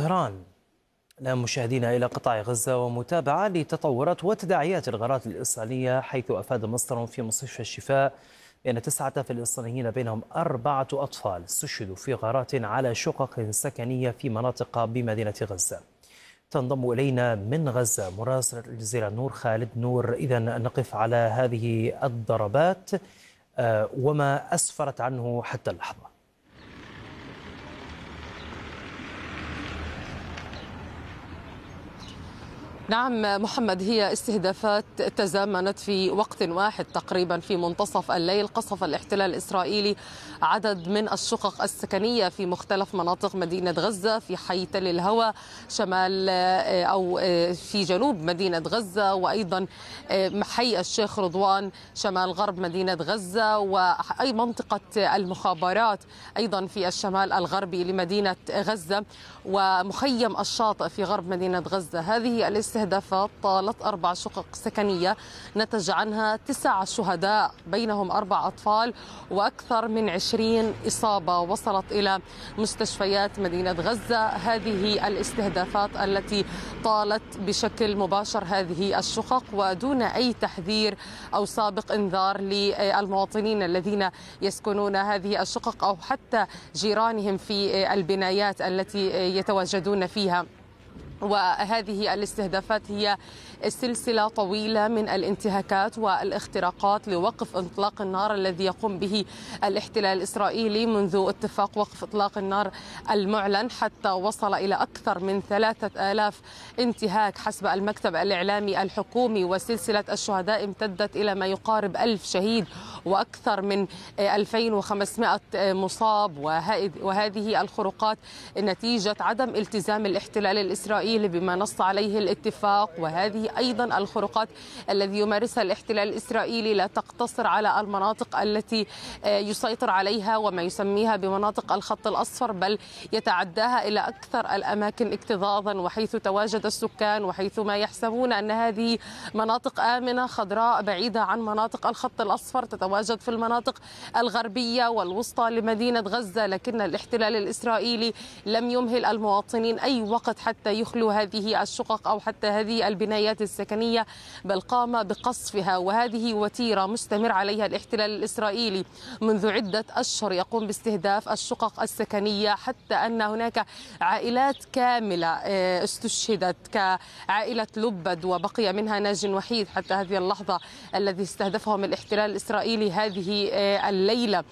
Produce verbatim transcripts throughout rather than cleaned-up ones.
طهران. الآن مشاهدينا إلى قطاع غزة ومتابعة لتطورات وتداعيات الغارات الإسرائيلية، حيث أفاد مصدر في مستشفى الشفاء بأن تسعة فلسطينيين بينهم أربعة أطفال استشهدوا في غارات على شقق سكنية في مناطق بمدينة غزة. تنضم إلينا من غزة مراسل الجزيرة نور خالد. نور، إذن نقف على هذه الضربات وما أسفرت عنه حتى اللحظة. نعم محمد، هي استهدافات تزامنت في وقت واحد تقريبا في منتصف الليل. قصف الاحتلال الإسرائيلي عدد من الشقق السكنية في مختلف مناطق مدينة غزة، في حي تل الهوى شمال أو في جنوب مدينة غزة، وأيضا حي الشيخ رضوان شمال غرب مدينة غزة، وأي منطقة المخابرات أيضا في الشمال الغربي لمدينة غزة، ومخيم الشاطئ في غرب مدينة غزة. هذه الاستهدافات طالت أربع شقق سكنية نتج عنها تسع شهداء بينهم أربع أطفال وأكثر من عشرين إصابة وصلت إلى مستشفيات مدينة غزة. هذه الاستهدافات التي طالت بشكل مباشر هذه الشقق ودون أي تحذير أو سابق إنذار للمواطنين الذين يسكنون هذه الشقق أو حتى جيرانهم في البنايات التي يتواجدون فيها. وهذه الاستهدافات هي سلسلة طويلة من الانتهاكات والاختراقات لوقف إطلاق النار الذي يقوم به الاحتلال الإسرائيلي منذ اتفاق وقف إطلاق النار المعلن، حتى وصل إلى أكثر من ثلاثة آلاف انتهاك حسب المكتب الإعلامي الحكومي، وسلسلة الشهداء امتدت إلى ما يقارب ألف شهيد وأكثر من ألفين وخمسمائة مصاب. وهذه الخروقات نتيجة عدم التزام الاحتلال الإسرائيلي بما نص عليه الاتفاق. وهذه أيضا الخروقات الذي يمارسها الاحتلال الإسرائيلي لا تقتصر على المناطق التي يسيطر عليها وما يسميها بمناطق الخط الأصفر، بل يتعداها إلى أكثر الأماكن اكتظاظا وحيث تواجد السكان، وحيث ما يحسبون أن هذه مناطق آمنة خضراء بعيدة عن مناطق الخط الأصفر، تتواجد في المناطق الغربية والوسطى لمدينة غزة. لكن الاحتلال الإسرائيلي لم يمهل المواطنين أي وقت حتى يخلوا هذه الشقق أو حتى هذه البنايات السكنية، بل قام بقصفها. وهذه وتيرة مستمر عليها الاحتلال الإسرائيلي منذ عدة أشهر، يقوم باستهداف الشقق السكنية، حتى أن هناك عائلات كاملة استشهدت كعائلة لبد وبقي منها ناج وحيد حتى هذه اللحظة الذي استهدفهم الاحتلال الإسرائيلي هذه الليلة.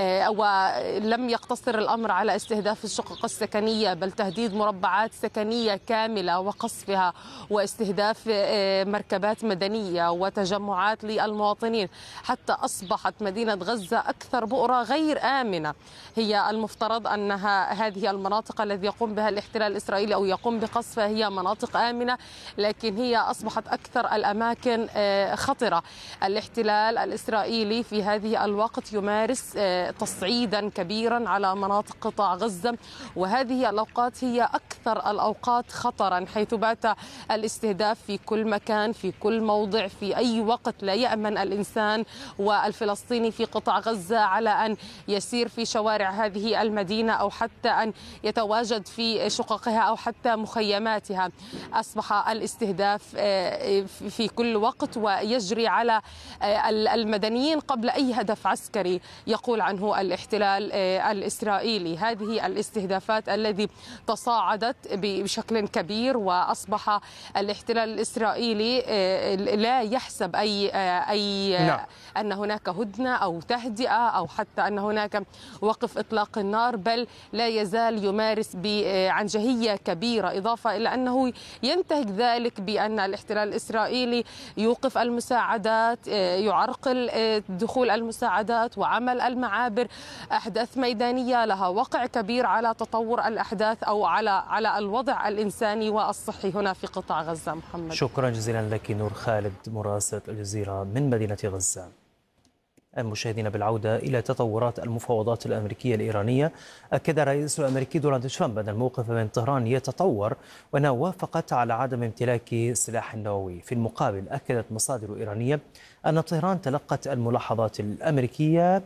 ولم يقتصر الأمر على استهداف الشقق السكنية، بل تهديد مربعات سكنية كاملة وقصفها واستهداف مركبات مدنية وتجمعات للمواطنين، حتى أصبحت مدينة غزة أكثر بؤرة غير آمنة. هي المفترض أنها هذه المناطق التي يقوم بها الاحتلال الإسرائيلي أو يقوم بقصفها هي مناطق آمنة، لكن هي أصبحت أكثر الأماكن خطرة. الاحتلال الإسرائيلي في هذه الوقت يمارس تصعيدا كبيرا على مناطق قطاع غزة، وهذه الأوقات هي أكثر الأوقات خطرا، حيث بات الاستهداف في كل مكان في كل موضع في أي وقت. لا يأمن الإنسان والفلسطيني في قطاع غزة على أن يسير في شوارع هذه المدينة أو حتى أن يتواجد في شققها أو حتى مخيماتها. أصبح الاستهداف في كل وقت ويجري على المدنيين قبل أي هدف عسكري يقول عنه الاحتلال الإسرائيلي. هذه الاستهدافات التي تصاعدت بشكل كبير، وأصبح الاحتلال الإسرائيلي لا يحسب أي أي نعم. أن هناك هدنة أو تهدئة أو حتى أن هناك وقف إطلاق النار، بل لا يزال يمارس بعنجهية كبيرة، إضافة إلى أنه ينتهك ذلك بأن الاحتلال الإسرائيلي يوقف المساعدات، يعرقل دخول المساعدات وعمل المعابر. أحداث ميدانية لها وقع كبير على تطور الأحداث أو على على الوضع الإنساني والصحي هنا في قطاع غزة. محمد، شكرا جزيلا لك نور خالد مراسلة الجزيرة من مدينة غزة. المشاهدين، بالعودة إلى تطورات المفاوضات الأمريكية الإيرانية، أكد الرئيس الأمريكي دونالد ترامب أن الموقف من طهران يتطور وأنها وافقت على عدم امتلاك سلاح نووي. في المقابل، أكدت مصادر إيرانية أن طهران تلقت الملاحظات الأمريكية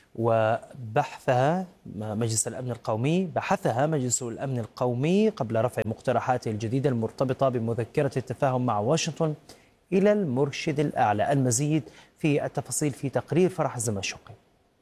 وبحثها مجلس الأمن القومي بحثها مجلس الأمن القومي قبل رفع مقترحاته الجديدة المرتبطة بمذكرة التفاهم مع واشنطن إلى المرشد الأعلى. المزيد في التفاصيل في تقرير فرح الزمشقي.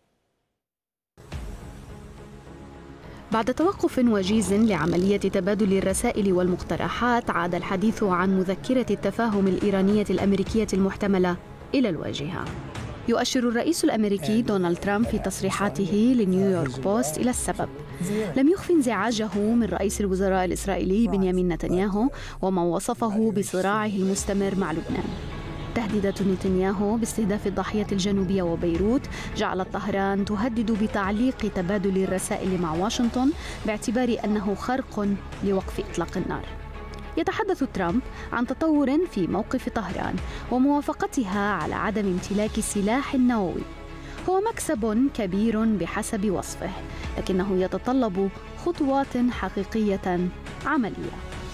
بعد توقف وجيز لعملية تبادل الرسائل والمقترحات، عاد الحديث عن مذكرة التفاهم الإيرانية الأمريكية المحتملة إلى الواجهة. يؤشر الرئيس الأمريكي دونالد ترامب في تصريحاته لنيويورك بوست إلى السبب. لم يخف انزعاجه من رئيس الوزراء الإسرائيلي بنيامين نتنياهو وما وصفه بصراعه المستمر مع لبنان. تهديدات نتنياهو باستهداف الضاحية الجنوبية وبيروت جعلت طهران تهدد بتعليق تبادل الرسائل مع واشنطن باعتبار أنه خرق لوقف إطلاق النار. يتحدث ترامب عن تطور في موقف طهران وموافقتها على عدم امتلاك سلاح نووي. هو مكسب كبير بحسب وصفه، لكنه يتطلب خطوات حقيقية عملية.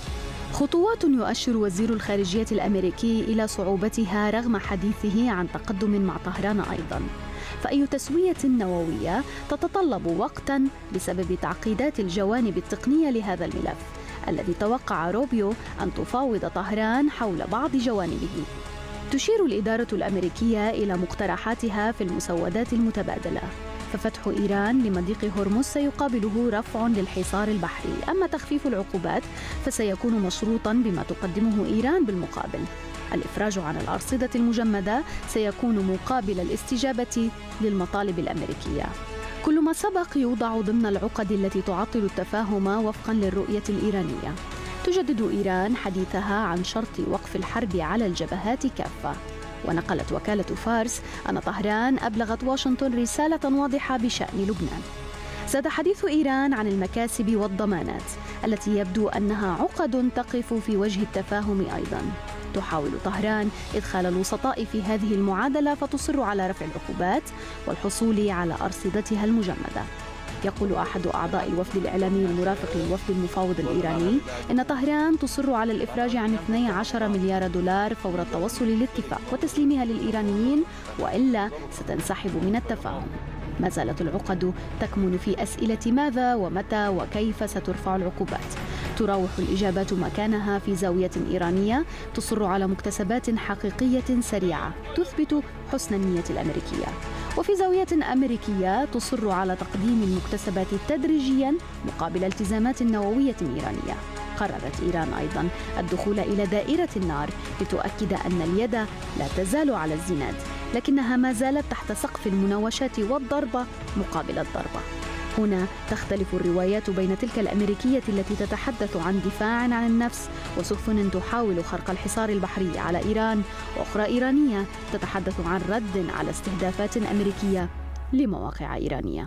خطوات يؤشر وزير الخارجية الأمريكي إلى صعوبتها رغم حديثه عن تقدم مع طهران أيضاً. فأي تسوية نووية تتطلب وقتاً بسبب تعقيدات الجوانب التقنية لهذا الملف الذي توقع روبيو أن تفاوض طهران حول بعض جوانبه. تشير الإدارة الأمريكية إلى مقترحاتها في المسودات المتبادلة، ففتح إيران لمضيق هرمز سيقابله رفع للحصار البحري، أما تخفيف العقوبات فسيكون مشروطاً بما تقدمه إيران بالمقابل. الإفراج عن الأرصدة المجمدة سيكون مقابل الاستجابة للمطالب الأمريكية. كل ما سبق يوضع ضمن العقد التي تعطل التفاهم وفقاً للرؤية الإيرانية. تجدد إيران حديثها عن شرط وقف الحرب على الجبهات كافة. ونقلت وكالة فارس أن طهران أبلغت واشنطن رسالة واضحة بشأن لبنان. زاد حديث إيران عن المكاسب والضمانات التي يبدو أنها عقد تقف في وجه التفاهم أيضاً. تحاول طهران إدخال الوسطاء في هذه المعادلة، فتصر على رفع العقوبات والحصول على أرصدتها المجمدة. يقول أحد أعضاء الوفد الإعلامي المرافق للوفد المفاوض الإيراني إن طهران تصر على الإفراج عن اثني عشر مليار دولار فور التوصل للاتفاق وتسليمها للإيرانيين، وإلا ستنسحب من التفاهم. ما زالت العقد تكمن في أسئلة ماذا ومتى وكيف سترفع العقوبات. تراوح الإجابات مكانها في زاوية إيرانية تصر على مكتسبات حقيقية سريعة تثبت حسن النية الأمريكية، وفي زاوية أمريكية تصر على تقديم المكتسبات تدريجياً مقابل التزامات نووية إيرانية. قررت إيران أيضاً الدخول إلى دائرة النار لتؤكد أن اليد لا تزال على الزناد، لكنها ما زالت تحت سقف المناوشات والضربة مقابل الضربة. هنا تختلف الروايات بين تلك الأمريكية التي تتحدث عن دفاع عن النفس وسفن تحاول خرق الحصار البحري على إيران، وأخرى إيرانية تتحدث عن رد على استهدافات أمريكية لمواقع إيرانية.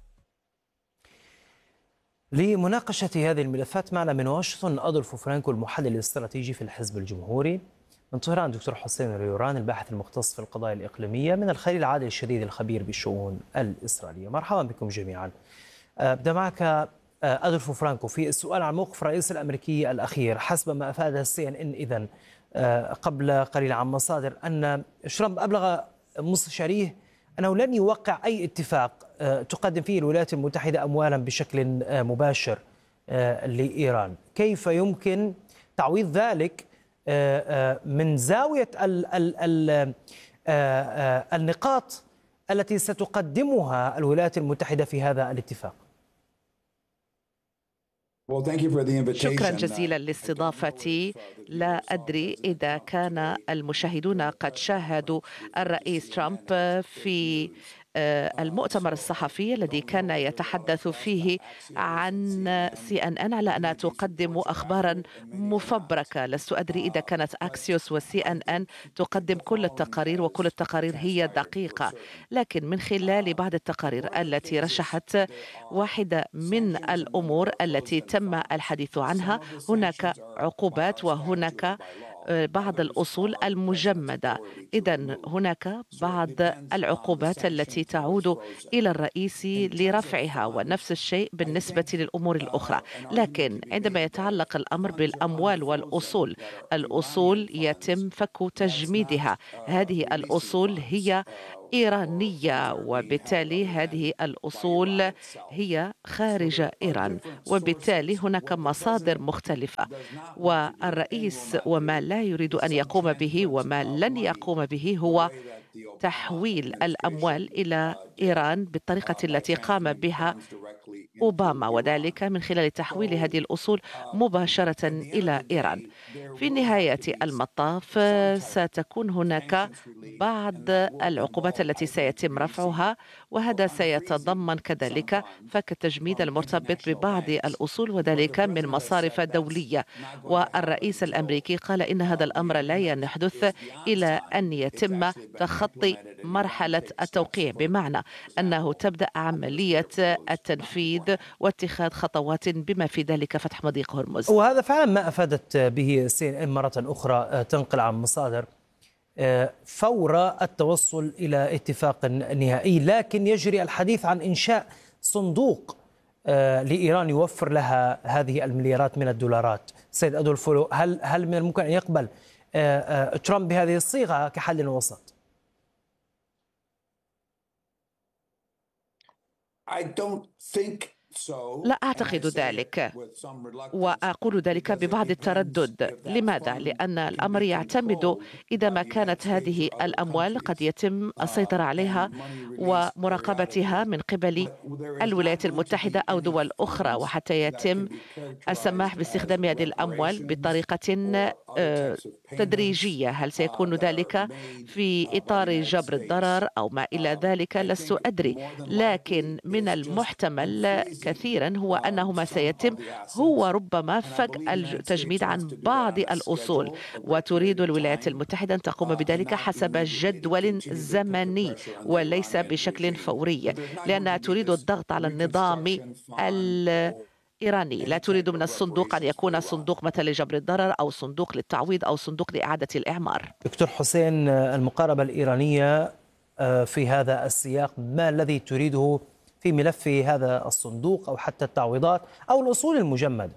لمناقشة هذه الملفات معنا من واشنطن أدولفو فرانكو المحلل الاستراتيجي في الحزب الجمهوري، من طهران دكتور حسين ريوران الباحث المختص في القضايا الإقليمية، من الخليل عادل الشديد الخبير بالشؤون الإسرائيلية. مرحبا بكم جميعا. أبدأ معك أدولفو فرانكو في السؤال عن موقف الرئيس الأمريكي الأخير. حسب ما أفادها السي إن إن إذن قبل قليل عن مصادر أن ترامب أبلغ مستشاريه أنه لن يوقع أي اتفاق تقدم فيه الولايات المتحدة أموالا بشكل مباشر لإيران. كيف يمكن تعويض ذلك من زاوية ال ال ال النقاط التي ستقدمها الولايات المتحدة في هذا الاتفاق؟ شكرا جزيلا لاستضافتي. لا أدري إذا كان المشاهدون قد شاهدوا الرئيس ترامب في المؤتمر الصحفي الذي كان يتحدث فيه عن سي إن إن على أنها تقدم أخبارا مفبركة. لست أدري إذا كانت أكسيوس وسي إن إن تقدم كل التقارير، وكل التقارير هي دقيقة، لكن من خلال بعض التقارير التي رشحت واحدة من الأمور التي تم الحديث عنها، هناك عقوبات وهناك بعض الأصول المجمدة. إذن هناك بعض العقوبات التي تعود إلى الرئيس لرفعها، ونفس الشيء بالنسبة للأمور الأخرى. لكن عندما يتعلق الأمر بالأموال والأصول، الأصول يتم فك تجميدها. هذه الأصول هي إيرانية، وبالتالي هذه الأصول هي خارج إيران، وبالتالي هناك مصادر مختلفة. والرئيس وما لا يريد أن يقوم به وما لن يقوم به هو تحويل الأموال إلى إيران بالطريقة التي قام بها أوباما، وذلك من خلال تحويل هذه الأصول مباشرة إلى إيران. في نهاية المطاف ستكون هناك بعض العقوبات التي سيتم رفعها، وهذا سيتضمن كذلك فك التجميد المرتبط ببعض الأصول وذلك من مصارف دولية. والرئيس الأمريكي قال إن هذا الأمر لا يحدث إلى أن يتم تخطي مرحلة التوقيع، بمعنى أنه تبدأ عملية التنفيذ واتخاذ خطوات بما في ذلك فتح مضيق هرمز. وهذا فعلا ما أفادت به سي إن إن مرة أخرى تنقل عن مصادر فور التوصل إلى اتفاق نهائي، لكن يجري الحديث عن إنشاء صندوق لإيران يوفر لها هذه المليارات من الدولارات. سيد أدولفو، هل هل من الممكن أن يقبل ترامب بهذه الصيغة كحل وسط؟ I don't think لا أعتقد ذلك، وأقول ذلك ببعض التردد. لماذا؟ لأن الأمر يعتمد إذا ما كانت هذه الأموال قد يتم السيطرة عليها ومراقبتها من قبل الولايات المتحدة أو دول أخرى، وحتى يتم السماح باستخدام هذه الأموال بطريقة تدريجية. هل سيكون ذلك في إطار جبر الضرر أو ما إلى ذلك؟ لست أدري، لكن من المحتمل كثيرا هو أنه ما سيتم هو ربما فك التجميد عن بعض الأصول، وتريد الولايات المتحدة أن تقوم بذلك حسب جدول زمني وليس بشكل فوري، لأنها تريد الضغط على النظام الإيراني. لا تريد من الصندوق أن يكون صندوق مثل لجبر الضرر أو صندوق للتعويض أو صندوق لإعادة الإعمار. دكتور حسين، المقاربة الإيرانية في هذا السياق ما الذي تريده في ملف هذا الصندوق أو حتى التعويضات أو الأصول المجمدة؟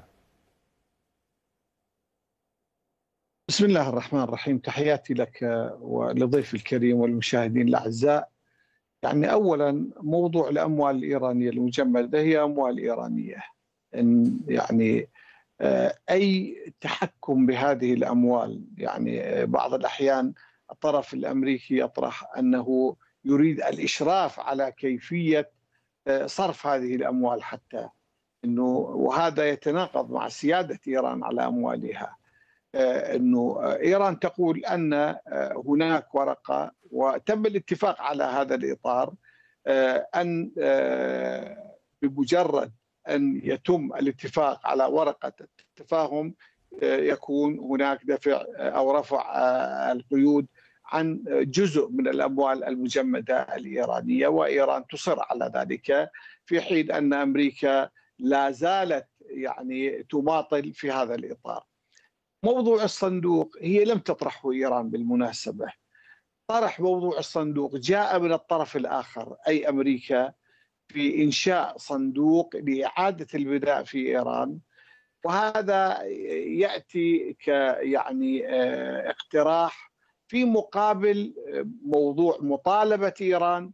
بسم الله الرحمن الرحيم. تحياتي لك ولضيف الكريم والمشاهدين الأعزاء. يعني أولا موضوع الأموال الإيرانية المجمدة هي أموال إيرانية، إن يعني أي تحكم بهذه الأموال، يعني بعض الأحيان الطرف الأمريكي يطرح أنه يريد الإشراف على كيفية صرف هذه الأموال، حتى أنه وهذا يتناقض مع سيادة إيران على أموالها. أنه إيران تقول أن هناك ورقة وتم الاتفاق على هذا الإطار، أن بمجرد أن يتم الاتفاق على ورقة التفاهم يكون هناك دفع أو رفع القيود عن جزء من الأموال المجمدة الإيرانية، وإيران تصر على ذلك، في حين أن أمريكا لا زالت يعني تماطل في هذا الإطار. موضوع الصندوق هي لم تطرحه إيران بالمناسبة، طرح موضوع الصندوق جاء من الطرف الآخر أي أمريكا في إنشاء صندوق لإعادة البناء في إيران، وهذا يأتي ك يعني اقتراح في مقابل موضوع مطالبة إيران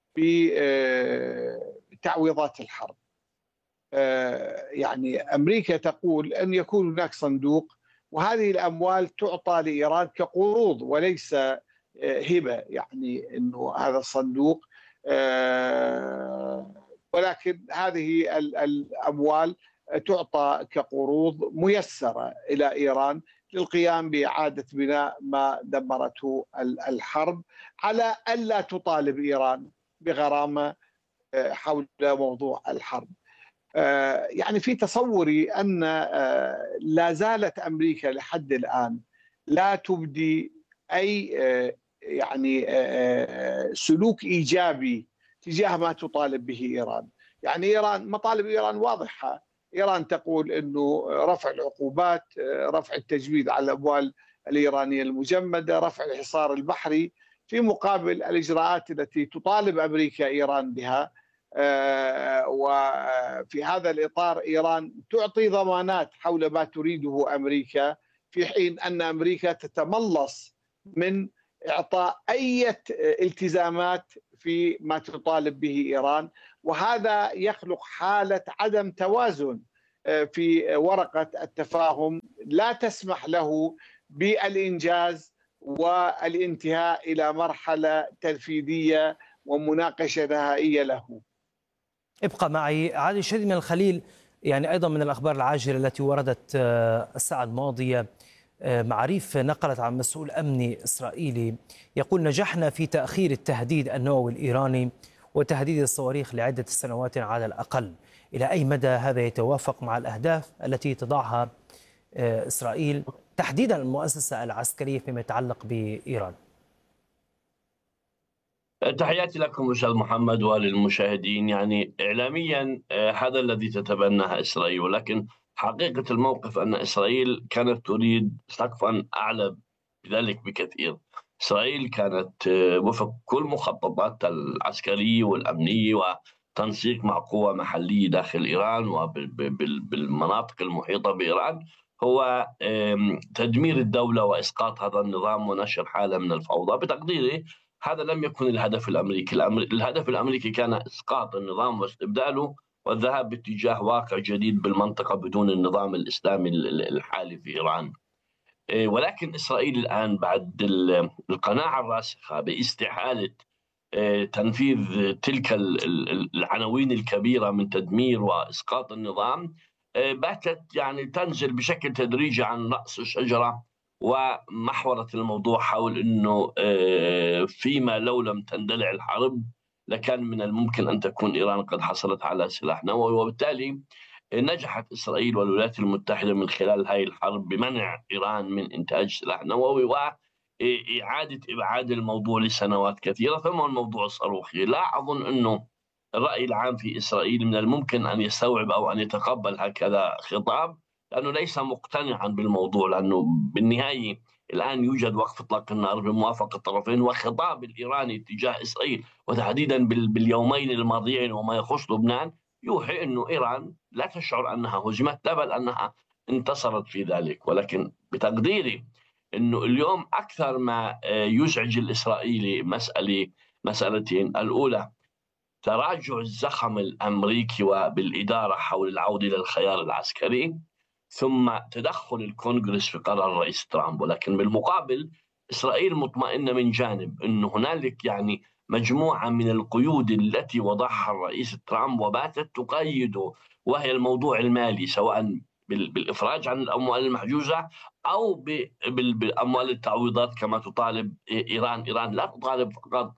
بتعويضات الحرب. يعني أمريكا تقول أن يكون هناك صندوق وهذه الأموال تعطى لإيران كقروض وليس هبة، يعني أنه هذا الصندوق، ولكن هذه الأموال تعطى كقروض ميسرة إلى إيران للقيام بإعادة بناء ما دمرته الحرب، على ألا تطالب إيران بغرامة حول موضوع الحرب. يعني في تصوري أن لا زالت أمريكا لحد الآن لا تبدي أي يعني سلوك إيجابي تجاه ما تطالب به إيران. يعني إيران مطالب إيران واضحة، إيران تقول أنه رفع العقوبات، رفع التجميد على الأموال الإيرانية المجمدة، رفع الحصار البحري، في مقابل الإجراءات التي تطالب أمريكا إيران بها. وفي هذا الإطار إيران تعطي ضمانات حول ما تريده أمريكا، في حين أن أمريكا تتملص من إعطاء أي التزامات في ما تطالب به إيران، وهذا يخلق حالة عدم توازن في ورقة التفاهم لا تسمح له بالإنجاز والانتهاء إلى مرحلة تنفيذية ومناقشة نهائية له. ابقى معي. علي شديد من الخليل، يعني أيضا من الأخبار العاجلة التي وردت الساعة الماضية، معاريف نقلت عن مسؤول أمني إسرائيلي يقول: نجحنا في تأخير التهديد النووي الإيراني وتهديد الصواريخ لعدة سنوات على الأقل. إلى أي مدى هذا يتوافق مع الأهداف التي تضعها إسرائيل تحديدا المؤسسة العسكرية فيما يتعلق بإيران؟ تحياتي لكم أستاذ محمد وللمشاهدين. يعني إعلاميا هذا الذي تتبناه إسرائيل، ولكن حقيقة الموقف أن إسرائيل كانت تريد سقفا أعلى بذلك بكثير. إسرائيل كانت وفق كل مخططات العسكرية والأمنية وتنسيق مع قوى محلية داخل إيران وبالمناطق المحيطة بإيران هو تدمير الدولة وإسقاط هذا النظام ونشر حالة من الفوضى. بتقديري هذا لم يكن الهدف الأمريكي. الهدف الأمريكي كان إسقاط النظام واستبداله والذهاب باتجاه واقع جديد بالمنطقة بدون النظام الإسلامي الحالي في إيران. ولكن إسرائيل الآن بعد القناعة الراسخة باستحالة تنفيذ تلك العناوين الكبيرة من تدمير وإسقاط النظام باتت يعني تنزل بشكل تدريجي عن رأس الشجرة، ومحورة الموضوع حول أنه فيما لو لم تندلع الحرب لكان من الممكن أن تكون إيران قد حصلت على سلاح نووي. وبالتالي نجحت إسرائيل والولايات المتحدة من خلال هذه الحرب بمنع إيران من إنتاج سلاح نووي وإعادة إبعاد الموضوع لسنوات كثيرة. ثم الموضوع الصاروخي، لا أظن أنه الرأي العام في إسرائيل من الممكن أن يستوعب أو أن يتقبل هكذا خطاب، لأنه ليس مقتنعا بالموضوع، لأنه بالنهاية الآن يوجد وقف إطلاق النار بموافقة الطرفين، وخطاب الإيراني تجاه إسرائيل وتحديدا باليومين الماضيين وما يخص لبنان يوحي أنه إيران لا تشعر أنها هزمت، لا بل أنها انتصرت في ذلك. ولكن بتقديري أنه اليوم أكثر ما يزعج الإسرائيلي مسألة مسألتين: الأولى تراجع الزخم الأمريكي وبالإدارة حول العودة إلى الخيار العسكري، ثم تدخل الكونغرس في قرار الرئيس ترامب. ولكن بالمقابل إسرائيل مطمئنة من جانب أنه هنالك يعني مجموعة من القيود التي وضعها الرئيس ترامب وباتت تقيده، وهي الموضوع المالي، سواء بالإفراج عن الأموال المحجوزة أو بالأموال التعويضات كما تطالب إيران. إيران لا تطالب فقط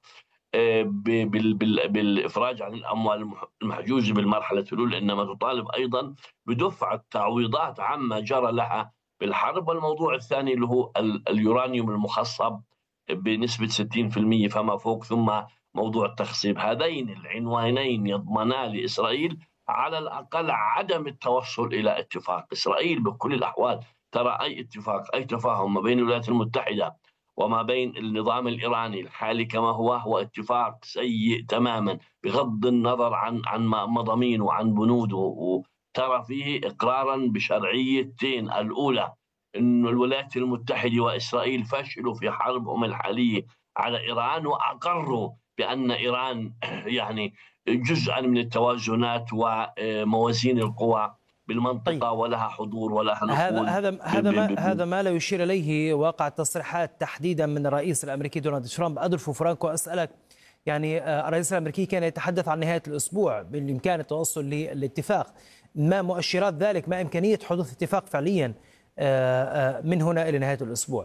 بالإفراج عن الأموال المحجوزة بالمرحلة الأولى، إنما تطالب أيضا بدفع التعويضات عما جرى لها بالحرب. والموضوع الثاني اللي هو اليورانيوم المخصب بنسبة ستين بالمئة فما فوق، ثم موضوع التخصيب. هذين العنوانين يضمنا لإسرائيل على الأقل عدم التوصل إلى اتفاق. إسرائيل بكل الأحوال ترى أي اتفاق أي تفاهم ما بين الولايات المتحدة وما بين النظام الإيراني الحالي كما هو هو اتفاق سيء تماما بغض النظر عن عن مضامينه وعن بنوده، وترى فيه إقرارا بشرعيتين: الأولى أن الولايات المتحدة وإسرائيل فشلوا في حربهم الحالية على إيران، وأقروا بأن إيران يعني جزءا من التوازنات وموازين القوى بالمنطقة. طيب. ولها حضور ولها نفوذ. هذا هذا هذا ما هذا ما لا يشير اليه واقع التصريحات تحديدا من الرئيس الامريكي دونالد ترامب. أدولفو فرانكو، اسالك، يعني الرئيس الامريكي كان يتحدث عن نهايه الاسبوع بالامكان التوصل للاتفاق. ما مؤشرات ذلك؟ ما امكانيه حدوث اتفاق فعليا من هنا الى نهايه الاسبوع؟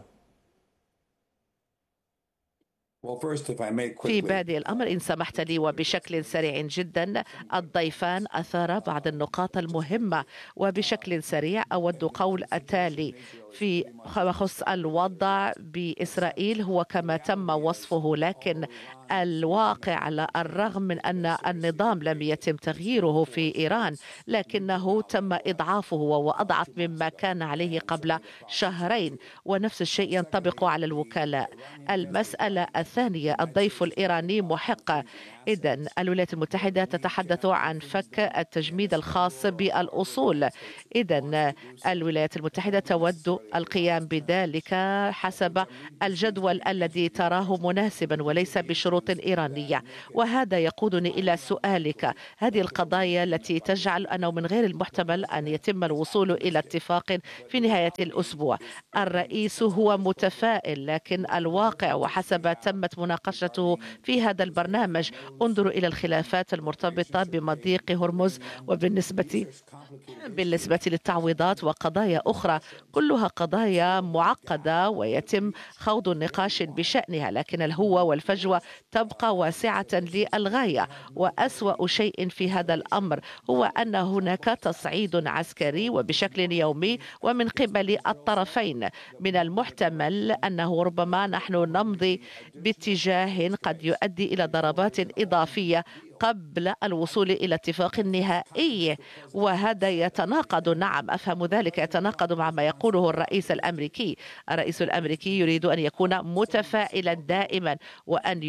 في بادئ الأمر إن سمحت لي وبشكل سريع جدا، الضيفان أثار بعض النقاط المهمة، وبشكل سريع أود قول التالي في خص الوضع بإسرائيل هو كما تم وصفه، لكن الواقع على الرغم من أن النظام لم يتم تغييره في إيران لكنه تم إضعافه وهو أضعف مما كان عليه قبل شهرين، ونفس الشيء ينطبق على الوكلاء. المسألة الثانية، الضيف الإيراني محق، إذن الولايات المتحدة تتحدث عن فك التجميد الخاص بالأصول. إذن الولايات المتحدة تود القيام بذلك حسب الجدول الذي تراه مناسبا وليس بشروط إيرانية. وهذا يقودني إلى سؤالك، هذه القضايا التي تجعل أنه من غير المحتمل أن يتم الوصول إلى اتفاق في نهاية الأسبوع. الرئيس هو متفائل، لكن الواقع وحسب تمت مناقشته في هذا البرنامج، انظروا إلى الخلافات المرتبطة بمضيق هرمز وبالنسبة بالنسبة للتعويضات وقضايا أخرى، كلها قضايا معقدة ويتم خوض النقاش بشأنها، لكن الهوة والفجوة تبقى واسعة للغاية. وأسوأ شيء في هذا الأمر هو أن هناك تصعيد عسكري وبشكل يومي ومن قبل الطرفين. من المحتمل أنه ربما نحن نمضي باتجاه قد يؤدي إلى ضربات إضافية قبل الوصول إلى اتفاق نهائي، وهذا يتناقض، نعم أفهم ذلك، يتناقض مع ما يقوله الرئيس الأمريكي. الرئيس الأمريكي يريد أن يكون متفائلا دائما وأن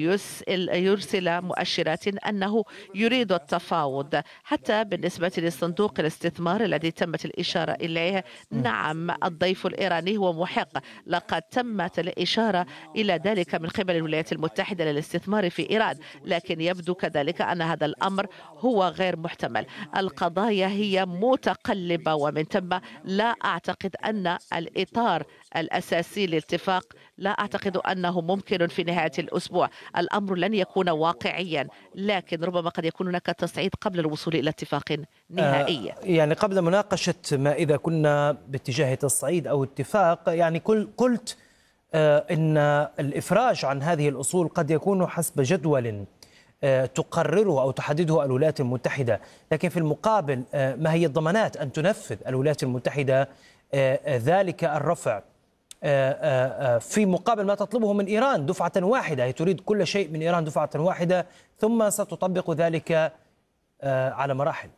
يرسل مؤشرات أنه يريد التفاوض. حتى بالنسبة لصندوق الاستثمار الذي تمت الإشارة إليه، نعم الضيف الإيراني هو محق، لقد تمت الإشارة إلى ذلك من قبل الولايات المتحدة للاستثمار في إيران، لكن يبدو كذلك أن هذا الأمر هو غير محتمل. القضايا هي متقلبة، ومن ثم لا أعتقد أن الإطار الأساسي للاتفاق لا أعتقد أنه ممكن في نهاية الأسبوع. الأمر لن يكون واقعيا، لكن ربما قد يكون هناك تصعيد قبل الوصول إلى اتفاق نهائي. آه يعني قبل مناقشة ما إذا كنا باتجاه تصعيد أو اتفاق، يعني قلت آه إن الإفراج عن هذه الأصول قد يكون حسب جدول تقرره أو تحدده الولايات المتحدة، لكن في المقابل ما هي الضمانات أن تنفذ الولايات المتحدة ذلك الرفع في مقابل ما تطلبه من إيران دفعة واحدة؟ هي تريد كل شيء من إيران دفعة واحدة ثم ستطبق ذلك على مراحل.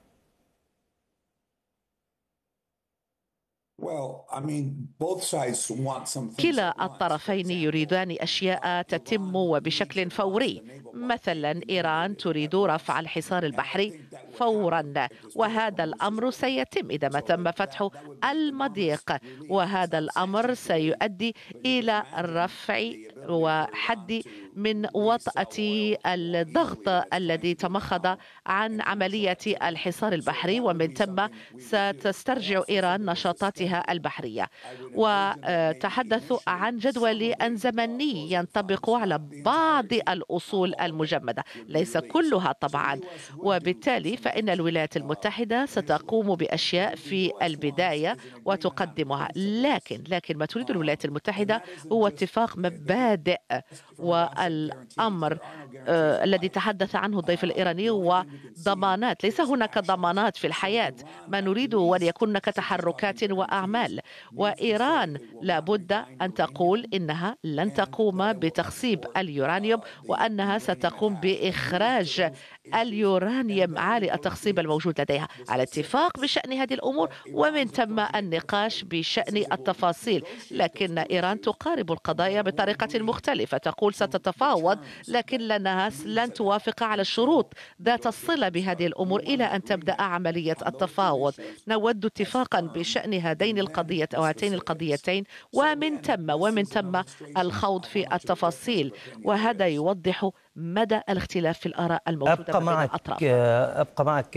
كلا الطرفين يريدان أشياء تتم وبشكل فوري. مثلا إيران تريد رفع الحصار البحري فورا، وهذا الأمر سيتم إذا ما تم فتح المضيق، وهذا الأمر سيؤدي إلى الرفع وحد من وطأة الضغط الذي تمخض عن عملية الحصار البحري، ومن ثم ستسترجع إيران نشاطاتها البحرية. وتحدثوا عن جدول زمني ينطبق على بعض الأصول المجمدة، ليس كلها طبعا، وبالتالي فإن الولايات المتحدة ستقوم بأشياء في البداية وتقدمها، لكن لكن ما تريد الولايات المتحدة هو اتفاق مبادئ. والأمر آه الذي تحدث عنه الضيف الإيراني هو ضمانات. ليس هناك ضمانات في الحياة، ما نريده هو أن يكون هناك تحركات وأعمال، وإيران لابد أن تقول إنها لن تقوم بتخصيب اليورانيوم، وأنها ستقوم بإخراج اليورانيوم عالي التخصيب الموجود لديها، على اتفاق بشأن هذه الأمور، ومن ثم النقاش بشأن التفاصيل. لكن إيران تقارب القضايا بطريقة مختلفة، تقول ستتفاوض لكن لأنها لن توافق على الشروط ذات الصلة بهذه الأمور إلى أن تبدأ عملية التفاوض. نود اتفاقا بشأن هذين القضية أو هاتين القضيتين، ومن ثم ومن ثم الخوض في التفاصيل، وهذا يوضح مدى الاختلاف في الآراء الموجودة أبقى بين معك الأطراف. أبقى معك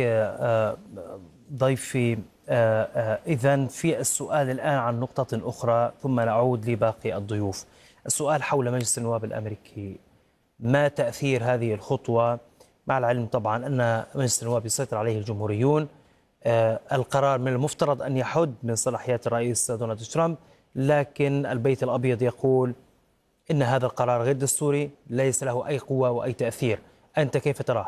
ضيفي. إذن في السؤال الآن عن نقطة أخرى ثم نعود لباقي الضيوف. السؤال حول مجلس النواب الأمريكي، ما تأثير هذه الخطوة، مع العلم طبعا أن مجلس النواب يسيطر عليه الجمهوريون. القرار من المفترض أن يحد من صلاحيات الرئيس دونالد ترامب، لكن البيت الأبيض يقول إن هذا القرار غير دستوري، ليس له أي قوة وأي تأثير. أنت كيف تراه؟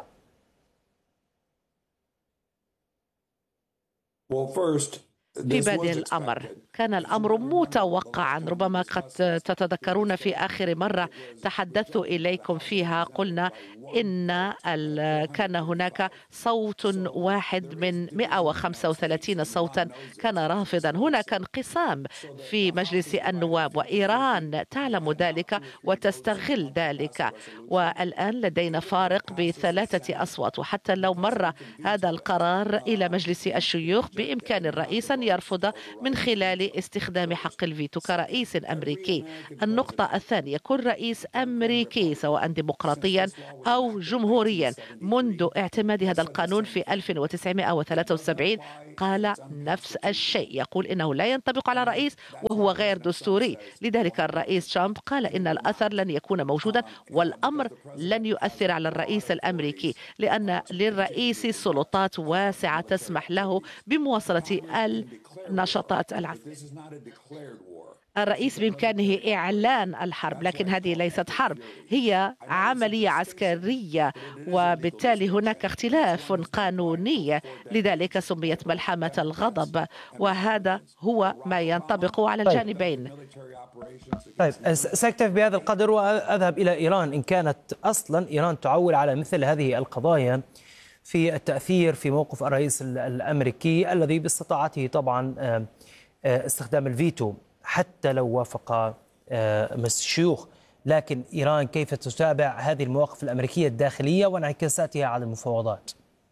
في بادئ الأمر كان الأمر متوقعا. ربما قد تتذكرون في آخر مرة تحدثت إليكم فيها قلنا إن كان هناك صوت واحد من مئة وخمسة وثلاثين صوتا كان رافضا. هناك انقسام في مجلس النواب وإيران تعلم ذلك وتستغل ذلك، والآن لدينا فارق بثلاثة أصوات. وحتى لو مر هذا القرار إلى مجلس الشيوخ بإمكان الرئيس أن يرفض من خلال استخدام حق الفيتو كرئيس أمريكي. النقطة الثانية، كل رئيس أمريكي سواء ديمقراطيا أو جمهوريا منذ اعتماد هذا القانون في ألف وتسعمئة وثلاثة وسبعين قال نفس الشيء، يقول إنه لا ينطبق على الرئيس وهو غير دستوري. لذلك الرئيس ترامب قال إن الأثر لن يكون موجودا والأمر لن يؤثر على الرئيس الأمريكي، لأن للرئيس سلطات واسعة تسمح له بمواصلة النشاطات العسكرية. الرئيس بإمكانه إعلان الحرب، لكن هذه ليست حرب، هي عملية عسكرية، وبالتالي هناك اختلاف قانوني، لذلك سميت ملحمة الغضب، وهذا هو ما ينطبق على الجانبين. طيب سأكتفي بهذا القدر وأذهب إلى إيران. إن كانت أصلا إيران تعول على مثل هذه القضايا في التأثير في موقف الرئيس الأمريكي الذي باستطاعته طبعا استخدام الفيتو حتى لو وافق الشيوخ، لكن إيران كيف تتابع هذه المواقف الأمريكية الداخلية وانعكاساتها على المفاوضات؟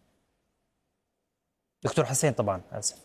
دكتور حسين طبعا آسف.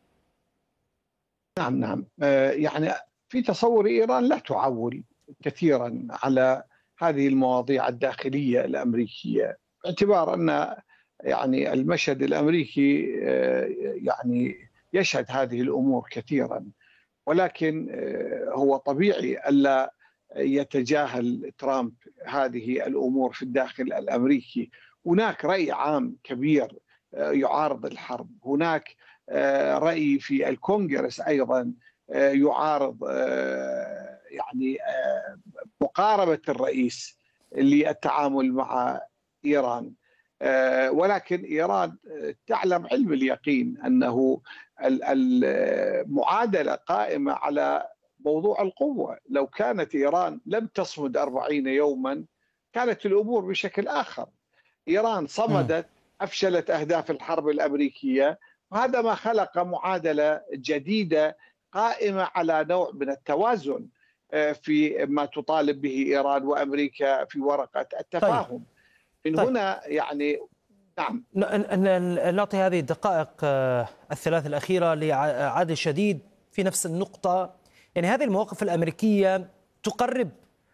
نعم نعم يعني في تصور إيران لا تعول كثيرا على هذه المواضيع الداخلية الأمريكية، باعتبار أن يعني المشهد الأمريكي يعني يشهد هذه الأمور كثيرا، ولكن هو طبيعي ألا يتجاهل ترامب هذه الأمور في الداخل الأمريكي. هناك رأي عام كبير يعارض الحرب، هناك رأي في الكونغرس أيضا يعارض يعني مقاربة الرئيس للتعامل مع إيران، ولكن إيران تعلم علم اليقين أنه المعادلة قائمة على موضوع القوة. لو كانت إيران لم تصمد أربعين يوما كانت الأمور بشكل آخر. إيران صمدت، أفشلت أهداف الحرب الأمريكية، وهذا ما خلق معادلة جديدة قائمة على نوع من التوازن في ما تطالب به إيران وأمريكا في ورقة التفاهم. من طيب. هنا يعني نعم نعطي هذه الدقائق الثلاث الأخيرة لعادل شديد في نفس النقطة. يعني هذه المواقف الأمريكية تقرب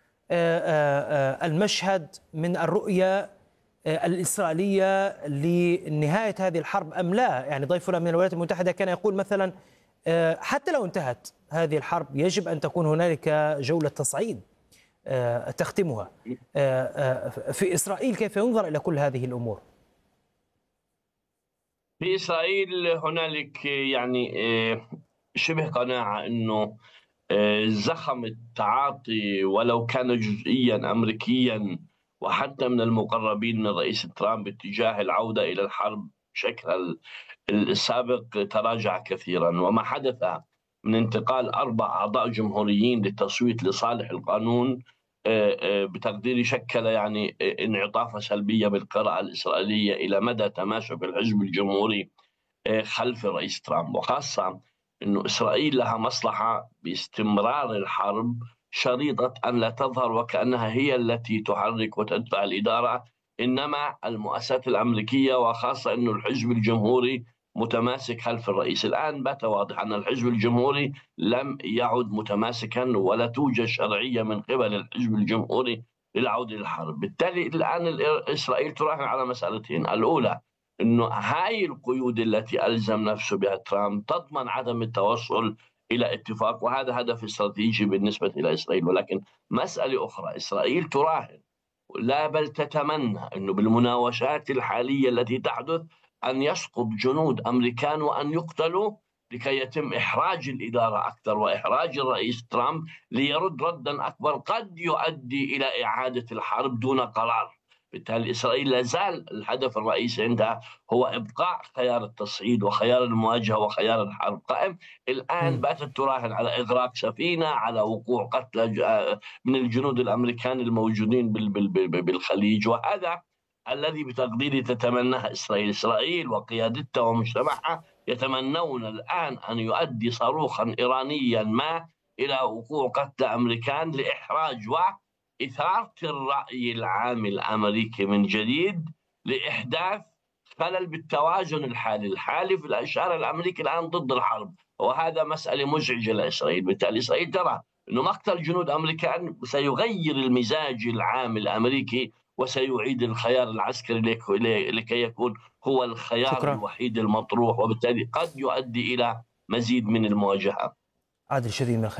المشهد من الرؤية الإسرائيلية لنهاية هذه الحرب أم لا؟ يعني ضيفنا من الولايات المتحدة كان يقول مثلا حتى لو انتهت هذه الحرب يجب أن تكون هنالك جولة تصعيد تختمها. في إسرائيل كيف ينظر إلى كل هذه الأمور؟ في إسرائيل هنالك يعني شبه قناعة أنه زخم التعاطي ولو كان جزئيا أمريكيا وحتى من المقربين من رئيس ترامب اتجاه العودة إلى الحرب بشكل السابق تراجع كثيرا، وما حدث من انتقال أربع أعضاء جمهوريين للتصويت لصالح القانون بتقديري شكل يعني انعطافة سلبية بالقراءة الإسرائيلية إلى مدى تماسك الحزب الجمهوري خلف رئيس ترامب، وخاصة أنه إسرائيل لها مصلحة باستمرار الحرب شريطة أن لا تظهر وكأنها هي التي تحرك وتدفع الإدارة، إنما المؤسسات الأمريكية وخاصة أنه الحزب الجمهوري متماسك خلف الرئيس. الآن بات واضح أن الحزب الجمهوري لم يعد متماسكا ولا توجد شرعية من قبل الحزب الجمهوري للعودة للحرب. بالتالي الآن إسرائيل تراهن على مسألتين: الأولى أنه هاي القيود التي ألزم نفسه بها ترامب تضمن عدم التوصل إلى اتفاق، وهذا هدف استراتيجي بالنسبة إلى إسرائيل. ولكن مسألة أخرى، إسرائيل تراهن لا بل تتمنى أنه بالمناوشات الحالية التي تحدث أن يسقط جنود أمريكان وأن يقتلوا لكي يتم إحراج الإدارة أكثر وإحراج الرئيس ترامب ليرد ردا أكبر قد يؤدي إلى إعادة الحرب دون قرار. بالتالي إسرائيل لا زال الهدف الرئيسي عندها هو إبقاء خيار التصعيد وخيار المواجهة وخيار الحرب قائم. الآن باتت تراهن على إغراق سفينة، على وقوع قتلى من الجنود الأمريكان الموجودين بالخليج، وهذا الذي بتقديري تتمناه إسرائيل. إسرائيل وقيادتها ومجتمعها يتمنون الآن أن يؤدي صاروخا إيرانيا ما إلى وقوع قتلى أمريكان لإحراج وإثارة الرأي العام الأمريكي من جديد، لإحداث خلل بالتوازن الحالي الحالي في الإشارة الأمريكي الآن ضد الحرب، وهذا مسألة مزعجة لإسرائيل. بالتالي إسرائيل ترى أنه مقتل جنود أمريكان سيغير المزاج العام الأمريكي وسيعيد الخيار العسكري لكي يكون هو الخيار شكرا. الوحيد المطروح، وبالتالي قد يؤدي إلى مزيد من المواجهة. عادل شديد من